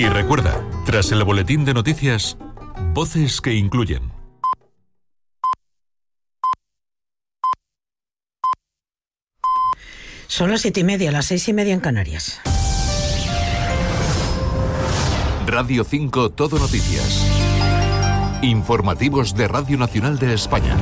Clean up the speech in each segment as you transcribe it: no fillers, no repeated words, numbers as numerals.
Y recuerda, tras el boletín de noticias, voces que incluyen. Son las 7:30, las 6:30 en Canarias. Radio 5 Todo Noticias. Informativos de Radio Nacional de España.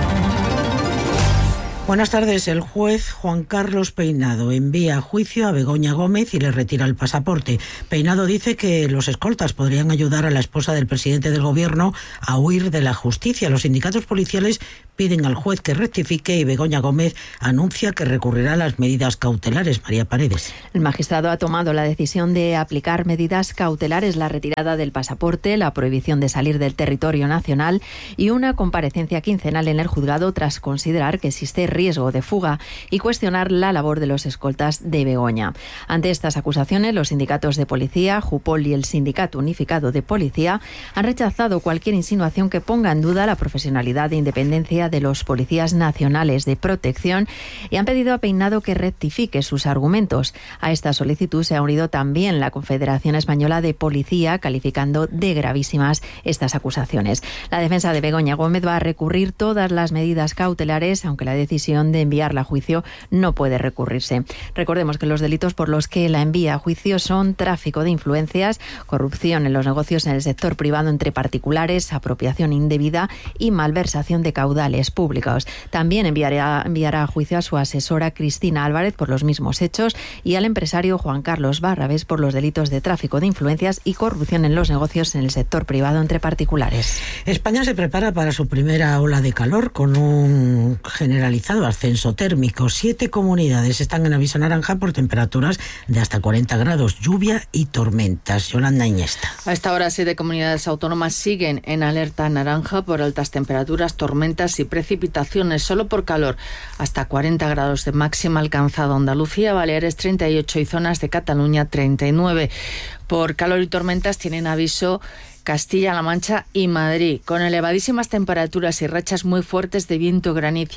Buenas tardes. El juez Juan Carlos Peinado envía a juicio a Begoña Gómez y le retira el pasaporte. Peinado dice que los escoltas podrían ayudar a la esposa del presidente del gobierno a huir de la justicia. Los sindicatos policiales piden al juez que rectifique y Begoña Gómez anuncia que recurrirá a las medidas cautelares. María Paredes. El magistrado ha tomado la decisión de aplicar medidas cautelares, la retirada del pasaporte, la prohibición de salir del territorio nacional y una comparecencia quincenal en el juzgado tras considerar que existe riesgo de fuga y cuestionar la labor de los escoltas de Begoña. Ante estas acusaciones, los sindicatos de policía, Jupol y el Sindicato Unificado de Policía han rechazado cualquier insinuación que ponga en duda la profesionalidad e independencia de los policías nacionales de protección y han pedido a Peinado que rectifique sus argumentos. A esta solicitud se ha unido también la Confederación Española de Policía, calificando de gravísimas estas acusaciones. La defensa de Begoña Gómez va a recurrir todas las medidas cautelares, aunque la decisión de enviarla a juicio no puede recurrirse. Recordemos que los delitos por los que la envía a juicio son tráfico de influencias, corrupción en los negocios en el sector privado entre particulares, apropiación indebida y malversación de caudales públicos. También enviará a juicio a su asesora Cristina Álvarez por los mismos hechos y al empresario Juan Carlos Barrabés por los delitos de tráfico de influencias y corrupción en los negocios en el sector privado entre particulares. España se prepara para su primera ola de calor con un generalizado ascenso térmico. 7 comunidades están en aviso naranja por temperaturas de hasta 40 grados, lluvia y tormentas. Yolanda Iniesta. A esta hora 7 comunidades autónomas siguen en alerta naranja por altas temperaturas, tormentas y precipitaciones. Solo por calor hasta 40 grados de máxima alcanzado Andalucía, Baleares 38 y zonas de Cataluña 39. Por calor y tormentas tienen aviso Castilla-La Mancha y Madrid, con elevadísimas temperaturas y rachas muy fuertes de viento,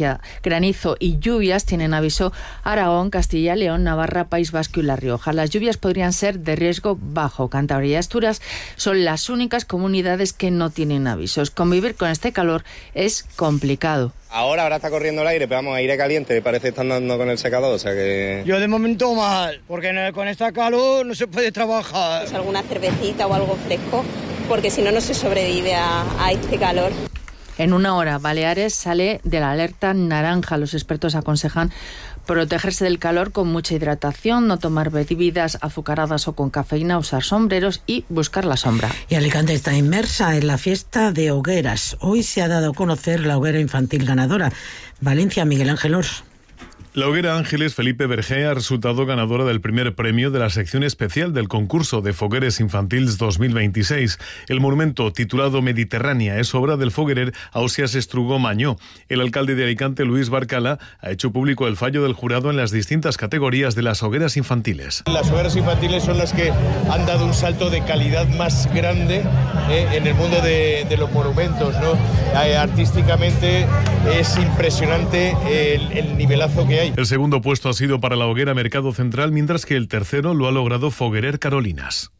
granizo y lluvias. Tienen aviso Aragón, Castilla, León, Navarra, País Vasco y La Rioja. Las lluvias podrían ser de riesgo bajo. Cantabria y Asturias son las únicas comunidades que no tienen avisos. Convivir con este calor es complicado. Ahora está corriendo el aire, pero vamos, aire caliente, parece que están dando con el secador, o sea que... Yo de momento mal, porque con esta calor no se puede trabajar. Pues alguna cervecita o algo fresco, porque si no, no se sobrevive a este calor. En una hora, Baleares sale de la alerta naranja. Los expertos aconsejan protegerse del calor con mucha hidratación, no tomar bebidas azucaradas o con cafeína, usar sombreros y buscar la sombra. Y Alicante está inmersa en la fiesta de hogueras. Hoy se ha dado a conocer la hoguera infantil ganadora. Valencia, Miguel Ángel Ors. La hoguera Ángeles Felipe Bergé ha resultado ganadora del primer premio de la sección especial del concurso de fogueres infantiles 2026. El monumento, titulado Mediterránea, es obra del foguerer Ausias Estrugo Mañó. El alcalde de Alicante, Luis Barcala, ha hecho público el fallo del jurado en las distintas categorías de las hogueras infantiles. Las hogueras infantiles son las que han dado un salto de calidad más grande en el mundo de los monumentos, ¿no? Artísticamente es impresionante el nivelazo que hay. El segundo puesto ha sido para la hoguera Mercado Central, mientras que el tercero lo ha logrado Foguerer Carolinas.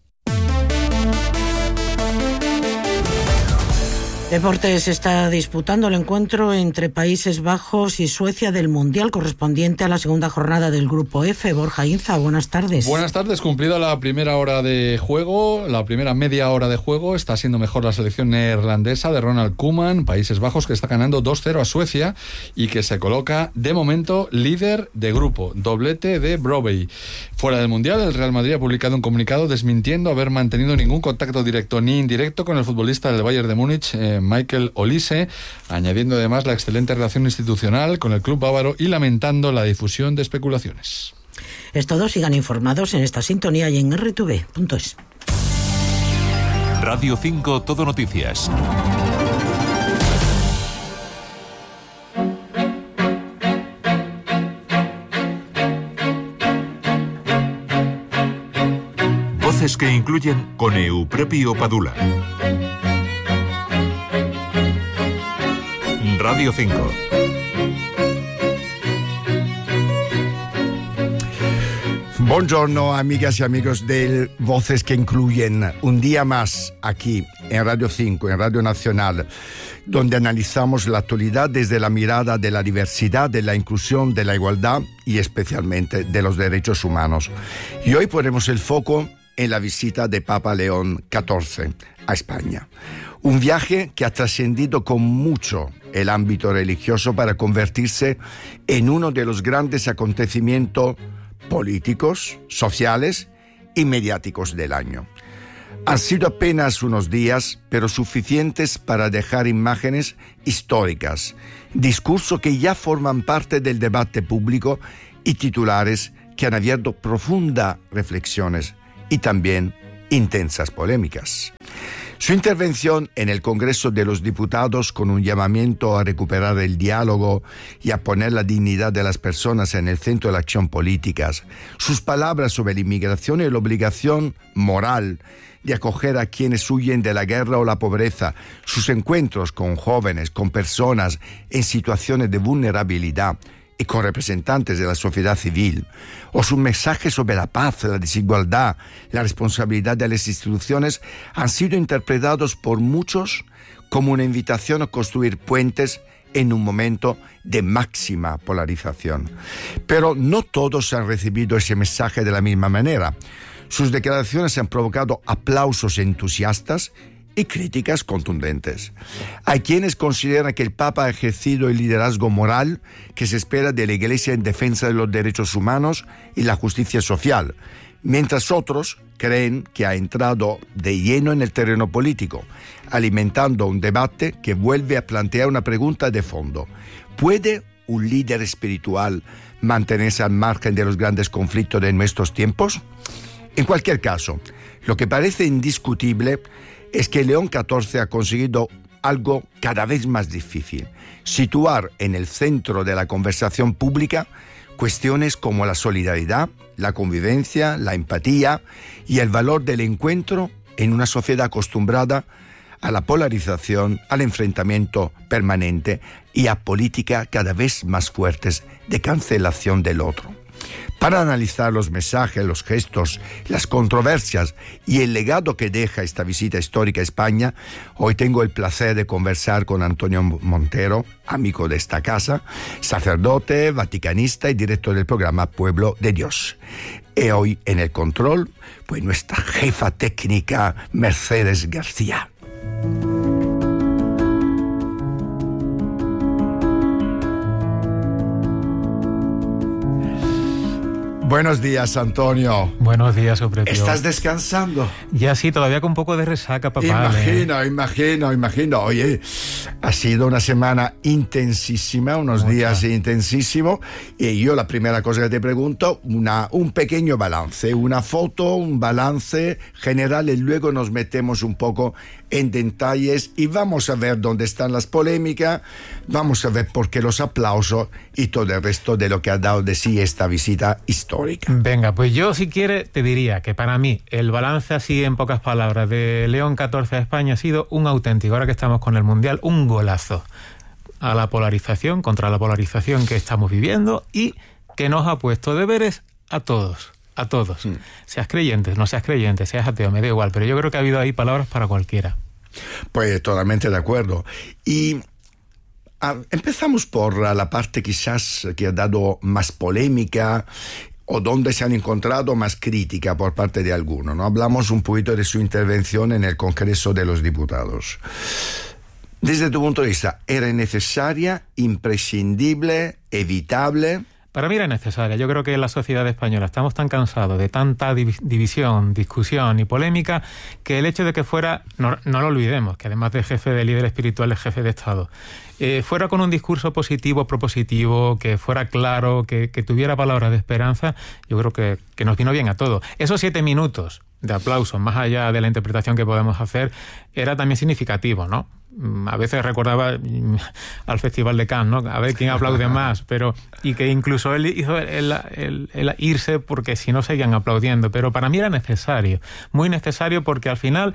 Deportes, está disputando el encuentro entre Países Bajos y Suecia del Mundial correspondiente a la segunda jornada del Grupo F. Borja Inza, buenas tardes. Buenas tardes, cumplida la primera hora de juego, la primera media hora de juego, está siendo mejor la selección neerlandesa de Ronald Koeman, Países Bajos, que está ganando 2-0 a Suecia y que se coloca de momento líder de grupo, doblete de Brobbey. Fuera del Mundial, el Real Madrid ha publicado un comunicado desmintiendo haber mantenido ningún contacto directo ni indirecto con el futbolista del Bayern de Múnich, Michael Olise, añadiendo además la excelente relación institucional con el club bávaro y lamentando la difusión de especulaciones. Es todo, sigan informados en esta sintonía y en rtv.es. Radio 5 Todo Noticias. Voces que incluyen con Euprepio Padula. Radio 5. Buongiorno, amigas y amigos de Voces que Incluyen. Un día más aquí en Radio 5, en Radio Nacional, donde analizamos la actualidad desde la mirada de la diversidad, de la inclusión, de la igualdad y especialmente de los derechos humanos. Y hoy ponemos el foco en la visita de Papa León XIV a España. Un viaje que ha trascendido con mucho el ámbito religioso para convertirse en uno de los grandes acontecimientos políticos, sociales y mediáticos del año. Han sido apenas unos días, pero suficientes para dejar imágenes históricas, discursos que ya forman parte del debate público y titulares que han abierto profundas reflexiones y también intensas polémicas. Su intervención en el Congreso de los Diputados con un llamamiento a recuperar el diálogo y a poner la dignidad de las personas en el centro de la acción política, sus palabras sobre la inmigración y la obligación moral de acoger a quienes huyen de la guerra o la pobreza, sus encuentros con jóvenes, con personas en situaciones de vulnerabilidad y con representantes de la sociedad civil, o sus mensajes sobre la paz, la desigualdad, la responsabilidad de las instituciones, han sido interpretados por muchos como una invitación a construir puentes en un momento de máxima polarización. Pero no todos han recibido ese mensaje de la misma manera. Sus declaraciones han provocado aplausos entusiastas y críticas contundentes. Hay quienes consideran que el Papa ha ejercido el liderazgo moral que se espera de la Iglesia en defensa de los derechos humanos y la justicia social, mientras otros creen que ha entrado de lleno en el terreno político, alimentando un debate que vuelve a plantear una pregunta de fondo. ¿Puede un líder espiritual mantenerse al margen de los grandes conflictos de nuestros tiempos? En cualquier caso, lo que parece indiscutible es que León XIV ha conseguido algo cada vez más difícil: situar en el centro de la conversación pública cuestiones como la solidaridad, la convivencia, la empatía y el valor del encuentro en una sociedad acostumbrada a la polarización, al enfrentamiento permanente y a políticas cada vez más fuertes de cancelación del otro. Para analizar los mensajes, los gestos, las controversias y el legado que deja esta visita histórica a España, hoy tengo el placer de conversar con Antonio Montero, amigo de esta casa, sacerdote, vaticanista y director del programa Pueblo de Dios. Y hoy en el control, pues nuestra jefa técnica Mercedes García. Buenos días, Antonio. Buenos días, Opretio. ¿Estás descansando? Ya sí, todavía con un poco de resaca, papá. Imagino. Oye, ha sido una semana intensísima, unos días intensísimos, y yo la primera cosa que te pregunto, un pequeño balance, una foto, un balance general, y luego nos metemos un poco en detalles y vamos a ver dónde están las polémicas, vamos a ver por qué los aplausos y todo el resto de lo que ha dado de sí esta visita histórica. Venga, pues yo si quieres te diría que para mí el balance así en pocas palabras de León XIV a España ha sido un auténtico, ahora que estamos con el Mundial, un golazo a la polarización, contra la polarización que estamos viviendo y que nos ha puesto deberes a todos. A todos. Seas creyente, no seas creyente, seas ateo, me da igual, pero yo creo que ha habido ahí palabras para cualquiera. Pues totalmente de acuerdo. Y empezamos por la parte quizás que ha dado más polémica o donde se han encontrado más crítica por parte de algunos, ¿no? Hablamos un poquito de su intervención en el Congreso de los Diputados. Desde tu punto de vista, ¿era necesaria, imprescindible, evitable? Para mí era necesaria. Yo creo que en la sociedad española estamos tan cansados de tanta división, discusión y polémica que el hecho de que fuera, no lo olvidemos, que además de jefe de líder espiritual es jefe de Estado, fuera con un discurso positivo, propositivo, que fuera claro, que tuviera palabras de esperanza, yo creo que nos vino bien a todos. Esos 7 minutos de aplausos, más allá de la interpretación que podemos hacer, era también significativo, ¿no? A veces recordaba al Festival de Cannes, ¿no? A ver quién aplaude más, y que incluso él hizo el irse porque si no seguían aplaudiendo, pero para mí era necesario, muy necesario, porque al final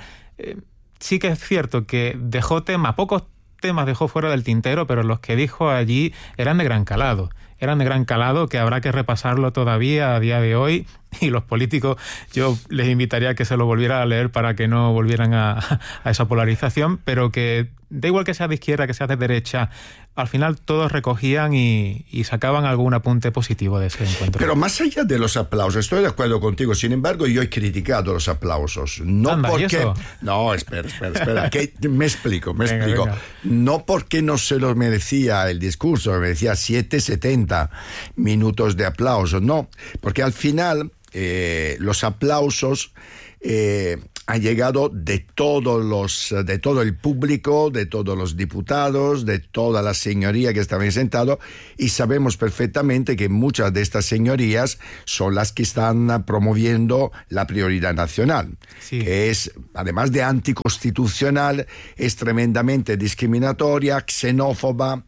sí que es cierto que dejó pocos temas dejó fuera del tintero, pero los que dijo allí eran de gran calado que habrá que repasarlo todavía a día de hoy y los políticos, yo les invitaría a que se lo volvieran a leer para que no volvieran a esa polarización, pero que da igual que sea de izquierda, que sea de derecha, al final todos recogían y sacaban algún apunte positivo de ese encuentro. Pero más allá de los aplausos, estoy de acuerdo contigo, sin embargo yo he criticado los aplausos. No Anda, porque... ¿y eso? No, espera, que me explico. Venga. No porque no se lo merecía el discurso, me merecía 70 minutos de aplausos, no, porque al final los aplausos han llegado de todo el público, de todos los diputados, de toda la señoría que estaban sentados, y sabemos perfectamente que muchas de estas señorías son las que están promoviendo la prioridad nacional, que es, además de anticonstitucional, es tremendamente discriminatoria, xenófoba,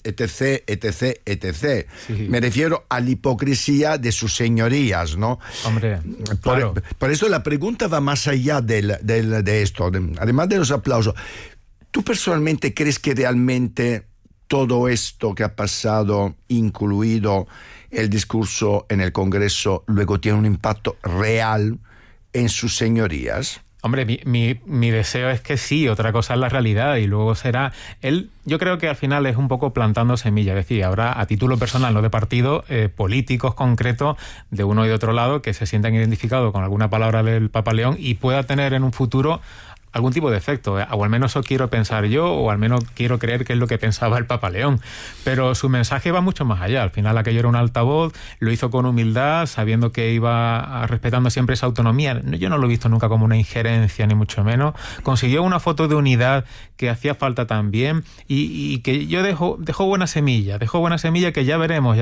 etc. Sí. Me refiero a la hipocresía de sus señorías, ¿no? Hombre, claro. Por eso la pregunta va más allá de esto, además de los aplausos. ¿Tú personalmente crees que realmente todo esto que ha pasado, incluido el discurso en el Congreso, luego tiene un impacto real en sus señorías? Hombre, mi deseo es que sí, otra cosa es la realidad, y luego será... Yo creo que al final es un poco plantando semillas, es decir, habrá a título personal, no de partido, políticos concretos de uno y de otro lado que se sientan identificados con alguna palabra del Papa León y pueda tener en un futuro algún tipo de efecto, o al menos eso quiero pensar yo, o al menos quiero creer que es lo que pensaba el Papa León. Pero su mensaje va mucho más allá. Al final aquello era un altavoz, lo hizo con humildad, sabiendo que iba respetando siempre esa autonomía. Yo no lo he visto nunca como una injerencia, ni mucho menos. Consiguió una foto de unidad que hacía falta también, y que yo dejó buena semilla que ya veremos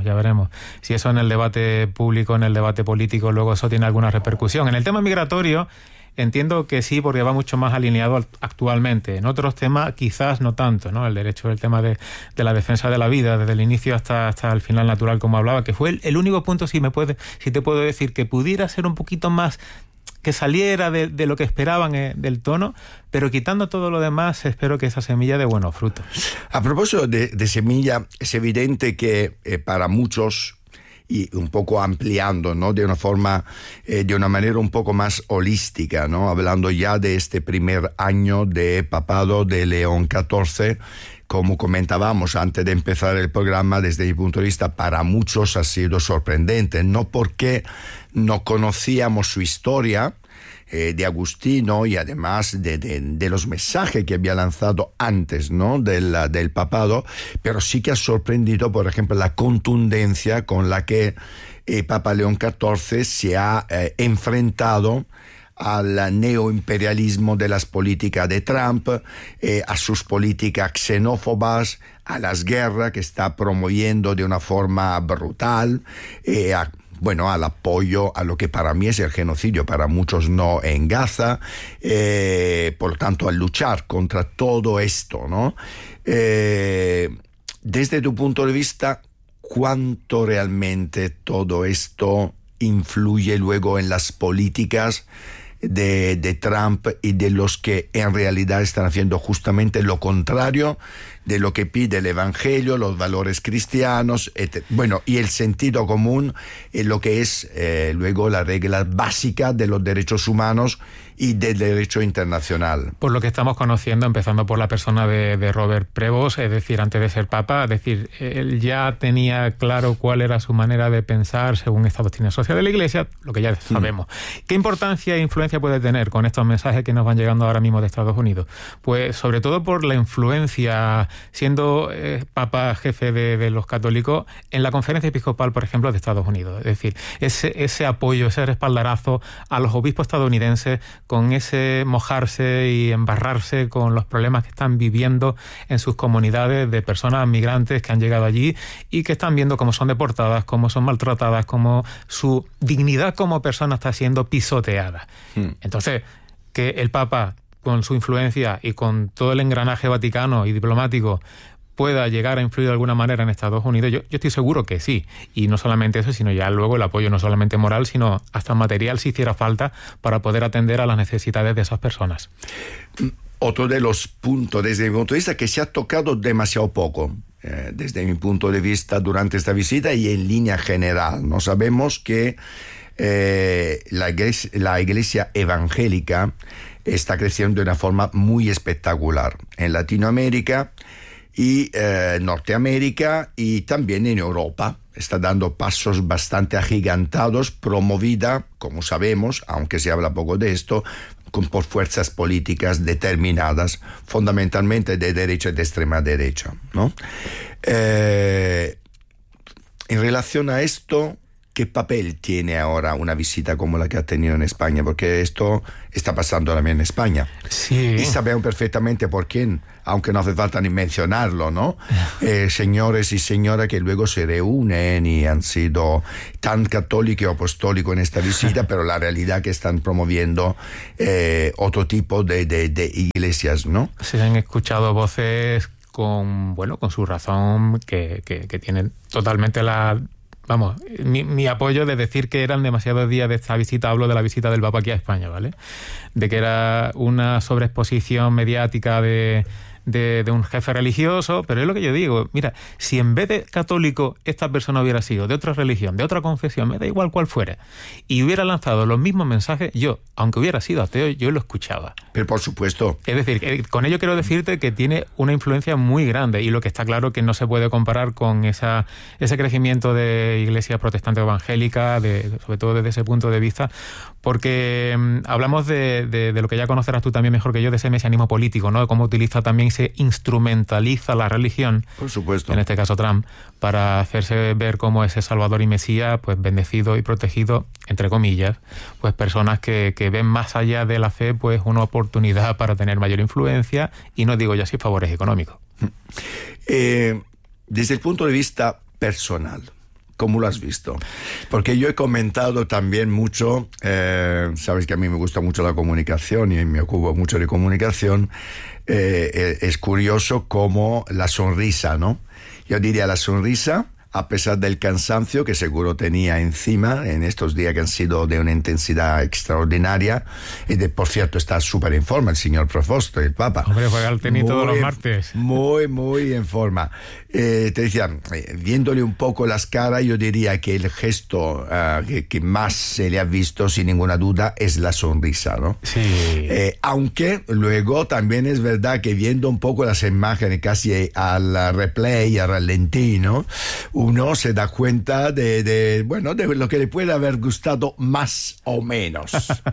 si eso en el debate público, en el debate político, luego eso tiene alguna repercusión. En el tema migratorio entiendo que sí, porque va mucho más alineado actualmente. En otros temas quizás no tanto, ¿no? El derecho, el tema de la defensa de la vida, desde el inicio hasta el final natural, como hablaba, que fue el único punto, si te puedo decir, que pudiera ser un poquito más, que saliera de lo que esperaban del tono, pero quitando todo lo demás, espero que esa semilla dé buenos frutos. A propósito de semilla, es evidente que para muchos, y un poco ampliando, ¿no? De una manera un poco más holística, ¿no? Hablando ya de este primer año de papado de León XIV, como comentábamos antes de empezar el programa, desde mi punto de vista, para muchos ha sido sorprendente, no porque no conocíamos su historia de Agustino y además de los mensajes que había lanzado antes, ¿no? del papado, pero sí que ha sorprendido, por ejemplo, la contundencia con la que Papa León XIV se ha enfrentado al neoimperialismo de las políticas de Trump, a sus políticas xenófobas, a las guerras que está promoviendo de una forma brutal, al apoyo a lo que para mí es el genocidio, para muchos no, en Gaza, por lo tanto, al luchar contra todo esto, ¿no? Desde tu punto de vista, ¿cuánto realmente todo esto influye luego en las políticas de Trump y de los que en realidad están haciendo justamente lo contrario de lo que pide el Evangelio, los valores cristianos, y el sentido común, lo que es luego la regla básica de los derechos humanos y del derecho internacional? Por lo que estamos conociendo, empezando por la persona de Robert Prevost, es decir, antes de ser papa, es decir, él ya tenía claro cuál era su manera de pensar según esta doctrina social de la Iglesia, lo que ya sabemos. ¿Qué importancia e influencia puede tener con estos mensajes que nos van llegando ahora mismo de Estados Unidos? Pues sobre todo por la influencia, siendo papa jefe de los católicos, en la conferencia episcopal, por ejemplo, de Estados Unidos. Es decir, ese apoyo, ese respaldarazo a los obispos estadounidenses, con ese mojarse y embarrarse con los problemas que están viviendo en sus comunidades de personas migrantes que han llegado allí y que están viendo cómo son deportadas, cómo son maltratadas, cómo su dignidad como persona está siendo pisoteada. Entonces, que el Papa, con su influencia y con todo el engranaje vaticano y diplomático, pueda llegar a influir de alguna manera en Estados Unidos, yo estoy seguro que sí. Y no solamente eso, sino ya luego el apoyo no solamente moral, sino hasta material si hiciera falta para poder atender a las necesidades de esas personas. Otro de los puntos, desde mi punto de vista, que se ha tocado demasiado poco, desde mi punto de vista, durante esta visita y en línea general. No sabemos que la iglesia evangélica está creciendo de una forma muy espectacular en Latinoamérica y Norteamérica y también en Europa. Está dando pasos bastante agigantados, promovida, como sabemos, aunque se habla poco de esto, por fuerzas políticas determinadas, fundamentalmente de derecha y de extrema derecha, ¿no? En relación a esto, ¿qué papel tiene ahora una visita como la que ha tenido en España? Porque esto está pasando también en España. Sí. Y sabemos perfectamente por quién, aunque no hace falta ni mencionarlo, ¿no? Señores y señoras que luego se reúnen y han sido tan católicos y apostólicos en esta visita, pero la realidad que están promoviendo otro tipo de iglesias, ¿no? Se han escuchado voces con su razón, que tienen totalmente mi apoyo de decir que eran demasiados días de esta visita. Hablo de la visita del Papa aquí a España, ¿vale? De que era una sobreexposición mediática de un jefe religioso, pero es lo que yo digo, mira, si en vez de católico esta persona hubiera sido de otra religión, de otra confesión, me da igual cuál fuera, y hubiera lanzado los mismos mensajes, yo, aunque hubiera sido ateo, yo lo escuchaba. Pero por supuesto. Es decir, con ello quiero decirte que tiene una influencia muy grande, y lo que está claro que no se puede comparar con ese crecimiento de iglesias protestantes evangélicas, sobre todo desde ese punto de vista, porque hablamos de lo que ya conocerás tú también mejor que yo, de ese mesianismo político, ¿no? De cómo utiliza también, se instrumentaliza la religión, por supuesto, en este caso Trump, para hacerse ver como ese Salvador y Mesías, pues bendecido y protegido, entre comillas, pues personas que ven más allá de la fe, pues una oportunidad para tener mayor influencia, y no digo ya si favores económicos. Desde el punto de vista personal, ¿cómo lo has visto? Porque yo he comentado también mucho, sabes que a mí me gusta mucho la comunicación y me ocupo mucho de comunicación. Es curioso cómo la sonrisa, ¿no? Yo diría la sonrisa, a pesar del cansancio que seguro tenía encima en estos días que han sido de una intensidad extraordinaria, y por cierto está súper en forma el señor Profosto, el Papa. Hombre, juega al tenis todos los martes. Muy en forma. Te decía, viéndole un poco las caras, yo diría que el gesto que más se le ha visto, sin ninguna duda, es la sonrisa, ¿no? Sí. Aunque luego también es verdad que viendo un poco las imágenes casi al replay, al ralentí, ¿no? Uno se da cuenta de lo que le puede haber gustado más o menos.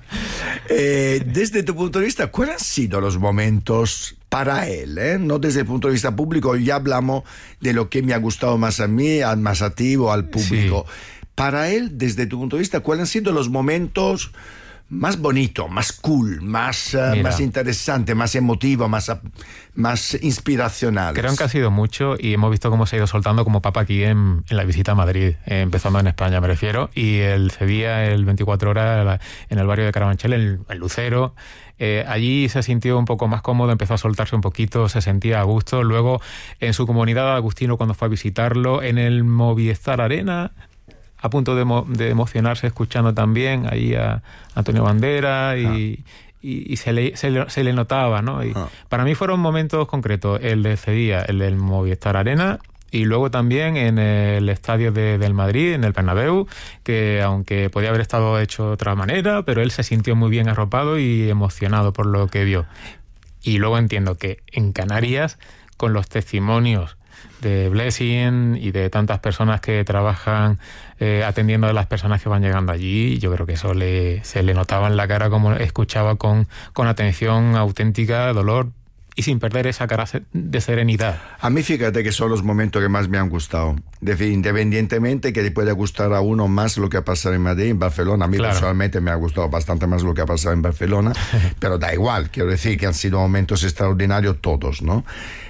Desde tu punto de vista, ¿cuáles han sido los momentos para él? No desde el punto de vista público, ya hablamos de lo que me ha gustado más a mí, más a ti o al público. Sí. Para él, desde tu punto de vista, ¿cuáles han sido los momentos más bonitos, más cool, más interesantes, más emotivos, más inspiracionales? Creo que ha sido mucho, y hemos visto cómo se ha ido soltando como Papa aquí en la visita a Madrid, empezando en España me refiero, y el Cedía, el 24 horas en el barrio de Carabanchel, el Lucero. Allí se sintió un poco más cómodo, empezó a soltarse un poquito, se sentía a gusto. Luego en su comunidad, Agustino, cuando fue a visitarlo, en el Movistar Arena, a punto de emocionarse, escuchando también ahí a Antonio Bandera, y se le notaba, ¿no? Y para mí fueron momentos concretos, el de Cedía, el del Movistar Arena, y luego también en el estadio del Madrid, en el Bernabéu, que aunque podía haber estado hecho de otra manera, pero él se sintió muy bien arropado y emocionado por lo que vio. Y luego entiendo que en Canarias, con los testimonios de Blessing y de tantas personas que trabajan atendiendo a las personas que van llegando allí, yo creo que eso se le notaba en la cara, como escuchaba con atención auténtica, dolor, y sin perder esa cara de serenidad. A mí fíjate que son los momentos que más me han gustado. Independientemente que le pueda gustar a uno más lo que ha pasado en Madrid, en Barcelona. A mí personalmente me ha gustado bastante más lo que ha pasado en Barcelona, pero da igual, quiero decir que han sido momentos extraordinarios todos, ¿no?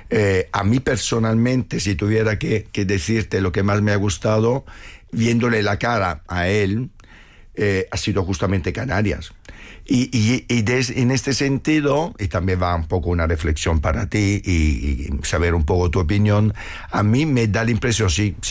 A mí personalmente, si tuviera que decirte lo que más me ha gustado, viéndole la cara a él, ha sido justamente Canarias. Y en este sentido, y también va un poco una reflexión para ti y saber un poco tu opinión, a mí me da la impresión,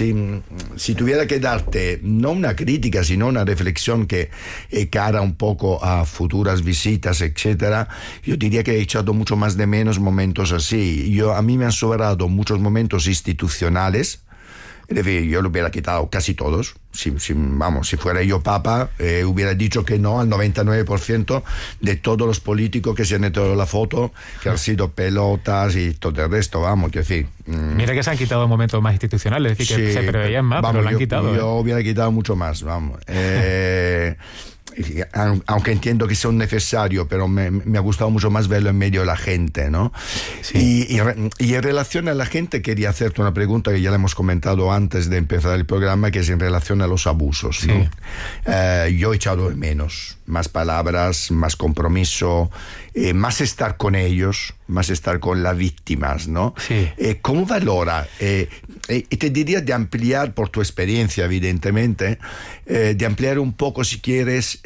si tuviera que darte no una crítica, sino una reflexión que cara un poco a futuras visitas, etcétera, yo diría que he echado mucho más de menos momentos así. A mí me han sobrado muchos momentos institucionales, Es decir, yo lo hubiera quitado casi todos. Si fuera yo papa, hubiera dicho que no al 99% de todos los políticos que se han hecho la foto, que han sido pelotas y todo el resto, quiero decir. Mira que se han quitado momentos más institucionales, es decir, que se preveían más, pero lo han quitado. Yo hubiera quitado mucho más, aunque entiendo que son necesarios, pero me ha gustado mucho más verlo en medio de la gente, ¿no? Sí. Y en relación a la gente quería hacerte una pregunta que ya le hemos comentado antes de empezar el programa, que es en relación a los abusos, ¿no? Sí. Yo he echado de menos más palabras, más compromiso, más estar con ellos, más estar con las víctimas, ¿no? Sí. ¿Cómo valora? Te diría de ampliar, por tu experiencia, evidentemente, de ampliar un poco, si quieres,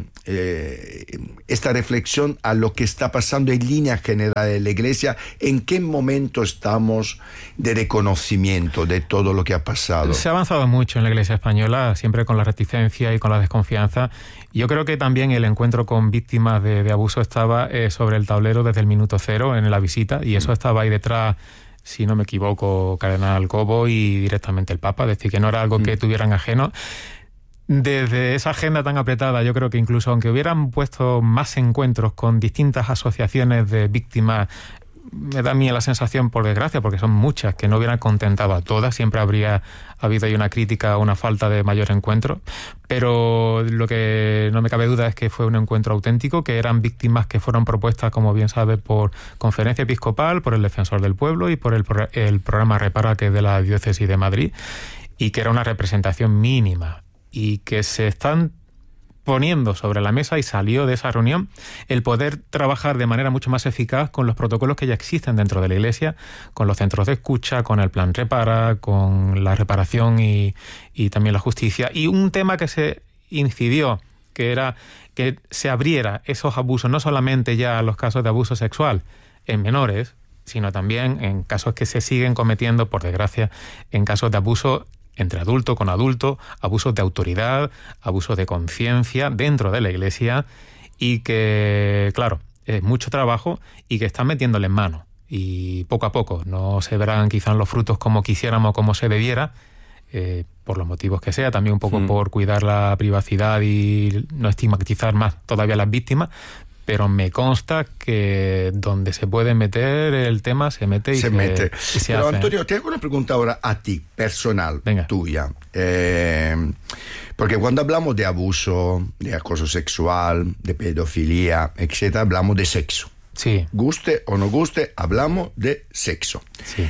esta reflexión a lo que está pasando en línea general en la Iglesia. ¿En qué momento estamos de reconocimiento de todo lo que ha pasado? Se ha avanzado mucho en la Iglesia española, siempre con la reticencia y con la desconfianza. Yo creo que también el encuentro con víctimas de abuso estaba sobre el tablero desde el minuto cero en la visita, y eso estaba ahí detrás, si no me equivoco, Cardenal Cobo y directamente el Papa, es decir, que no era algo que tuvieran ajeno. Desde esa agenda tan apretada, yo creo que incluso aunque hubieran puesto más encuentros con distintas asociaciones de víctimas, me da a mí la sensación, por desgracia, porque son muchas, que no hubieran contentado a todas, siempre habría habido ahí una crítica, una falta de mayor encuentro, pero lo que no me cabe duda es que fue un encuentro auténtico, que eran víctimas que fueron propuestas, como bien sabe, por Conferencia Episcopal, por el Defensor del Pueblo y por el programa Repara, que es de la Diócesis de Madrid, y que era una representación mínima, y que se están poniendo sobre la mesa, y salió de esa reunión el poder trabajar de manera mucho más eficaz con los protocolos que ya existen dentro de la Iglesia, con los centros de escucha, con el plan Repara, con la reparación y también la justicia. Y un tema que se incidió, que era que se abriera esos abusos, no solamente ya los casos de abuso sexual en menores, sino también en casos que se siguen cometiendo, por desgracia, en casos de abuso entre adulto con adulto, abusos de autoridad, abusos de conciencia dentro de la Iglesia, y que, claro, es mucho trabajo y que están metiéndole en mano. Y poco a poco no se verán quizás los frutos como quisiéramos, como se debiera, por los motivos que sea, también un poco por cuidar la privacidad y no estigmatizar más todavía a las víctimas, pero me consta que donde se puede meter el tema se mete y se mete. Pero Antonio, te hago una pregunta ahora a ti, personal, tuya. Porque cuando hablamos de abuso, de acoso sexual, de pedofilia, etc., hablamos de sexo. Sí. Guste o no guste, hablamos de sexo. Sí.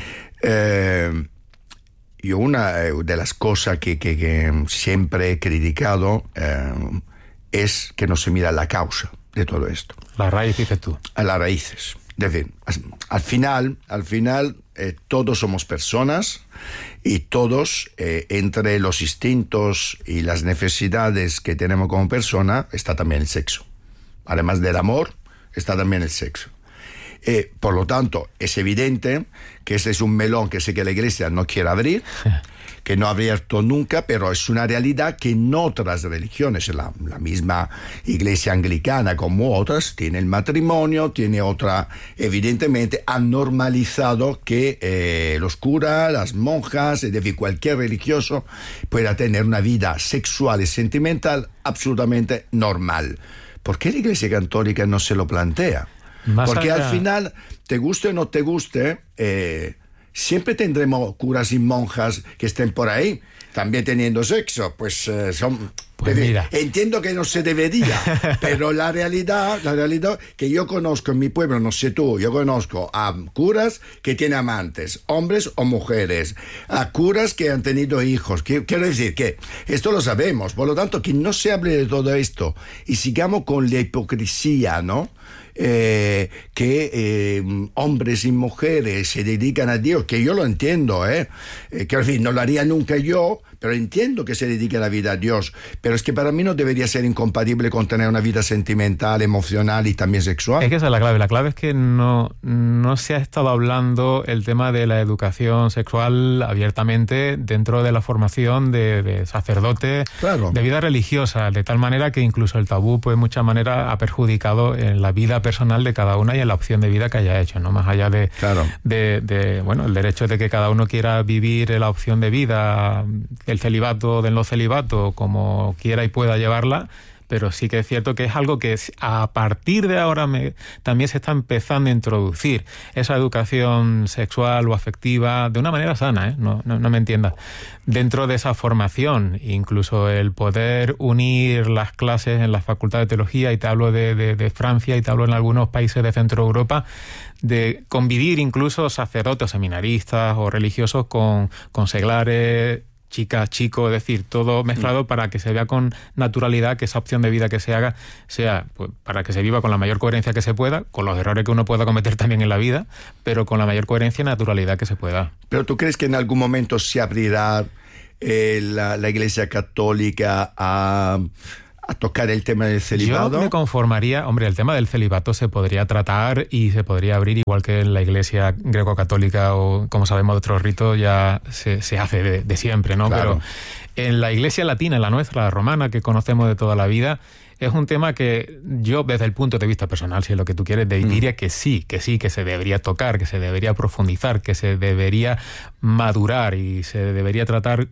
Yo una de las cosas que siempre he criticado es que no se mira la causa de todo esto. La raíz, dices tú. A las raíces. Es decir, al final, todos somos personas, y todos, entre los instintos y las necesidades que tenemos como persona, está también el sexo. Además del amor, está también el sexo. Por lo tanto, es evidente que este es un melón que sé que la Iglesia no quiere abrir, que no ha abierto nunca, pero es una realidad que en otras religiones, la misma Iglesia anglicana como otras, tiene el matrimonio, tiene otra, evidentemente, han normalizado que los curas, las monjas, es decir, cualquier religioso pueda tener una vida sexual y sentimental absolutamente normal. ¿Por qué la Iglesia católica no se lo plantea? Porque al final, te guste o no te guste, siempre tendremos curas y monjas que estén por ahí, también teniendo sexo. Pues mira. Entiendo que no se debería, pero la realidad que yo conozco en mi pueblo, no sé tú, yo conozco a curas que tienen amantes, hombres o mujeres, a curas que han tenido hijos. Quiero decir que esto lo sabemos, por lo tanto, que no se hable de todo esto y sigamos con la hipocresía, ¿no? Que hombres y mujeres se dedican a Dios, que yo lo entiendo, que al fin no lo haría nunca yo, pero entiendo que se dedique la vida a Dios, pero es que para mí no debería ser incompatible con tener una vida sentimental, emocional y también sexual. Es que esa es la clave es que no se ha estado hablando el tema de la educación sexual abiertamente dentro de la formación de sacerdotes, claro, de vida religiosa, de tal manera que incluso el tabú, pues, de muchas maneras ha perjudicado en la vida personal de cada una y en la opción de vida que haya hecho, ¿no? Más allá de bueno, el derecho de que cada uno quiera vivir la opción de vida, el celibato del no celibato, como quiera y pueda llevarla. Pero sí que es cierto que es algo que a partir de ahora también se está empezando a introducir esa educación sexual o afectiva de una manera sana, no me entiendas. Dentro de esa formación, incluso el poder unir las clases en la Facultad de Teología, y te hablo de Francia y te hablo en algunos países de Centro Europa, de convivir incluso sacerdotes, seminaristas o religiosos con seglares, chicas, chicos, es decir, todo mezclado para que se vea con naturalidad que esa opción de vida que se haga sea, pues, para que se viva con la mayor coherencia que se pueda, con los errores que uno pueda cometer también en la vida, pero con la mayor coherencia y naturalidad que se pueda. ¿Pero tú crees que en algún momento se abrirá la Iglesia Católica a tocar el tema del celibato? Yo me conformaría, hombre, el tema del celibato se podría tratar y se podría abrir, igual que en la Iglesia greco-católica o, como sabemos, de otros ritos ya se hace de siempre, ¿no? Claro. Pero en la Iglesia latina, en la nuestra, la romana, que conocemos de toda la vida, es un tema que yo, desde el punto de vista personal, si es lo que tú quieres, diría que sí, que se debería tocar, que se debería profundizar, que se debería madurar y se debería tratar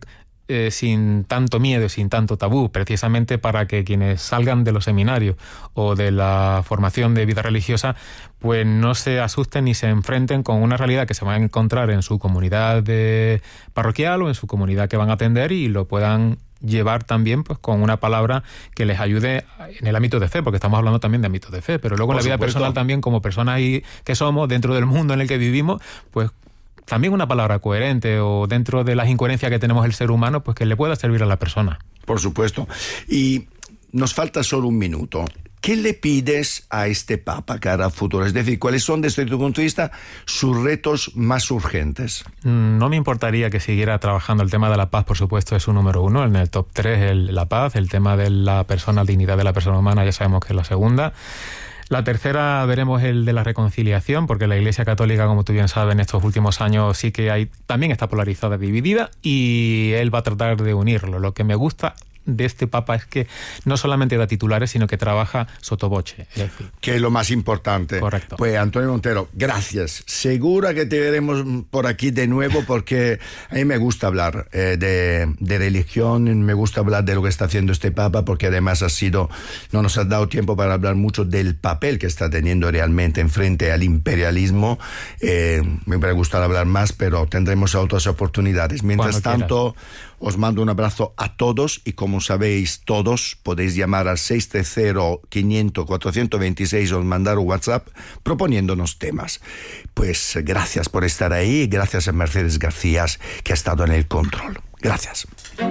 sin tanto miedo, sin tanto tabú, precisamente para que quienes salgan de los seminarios o de la formación de vida religiosa pues no se asusten ni se enfrenten con una realidad que se van a encontrar en su comunidad parroquial o en su comunidad que van a atender, y lo puedan llevar también pues con una palabra que les ayude en el ámbito de fe, porque estamos hablando también de ámbito de fe, pero luego en la vida personal también, como personas que somos dentro del mundo en el que vivimos, pues también una palabra coherente, o dentro de las incoherencias que tenemos el ser humano, pues que le pueda servir a la persona. Por supuesto. Y nos falta solo un minuto. ¿Qué le pides a este Papa cara a futuro? Es decir, ¿cuáles son, desde tu punto de vista, sus retos más urgentes? No me importaría que siguiera trabajando. El tema de la paz, por supuesto, es su número uno. En el top 3, la paz. El tema de la persona, dignidad de la persona humana, ya sabemos que es la segunda. La tercera veremos el de la reconciliación, porque la Iglesia Católica, como tú bien sabes, en estos últimos años sí que también está polarizada, dividida, y él va a tratar de unirlo. Lo que me gusta de este Papa es que no solamente da titulares, sino que trabaja sottovoce. Es decir, que es lo más importante. Correcto. Pues Antonio Montero, gracias. Segura que te veremos por aquí de nuevo, porque a mí me gusta hablar de religión, me gusta hablar de lo que está haciendo este Papa, porque además no nos ha dado tiempo para hablar mucho del papel que está teniendo realmente en frente al imperialismo. Me hubiera gustado hablar más, pero tendremos otras oportunidades. Mientras tanto, os mando un abrazo a todos, y como sabéis todos, podéis llamar al 630-500-426 o mandar un WhatsApp proponiéndonos temas. Pues gracias por estar ahí, gracias a Mercedes García, que ha estado en el control. Gracias.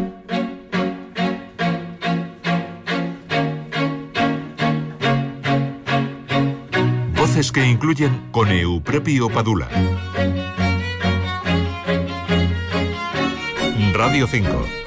Voces que incluyen con Euprepio Padula. Radio 5.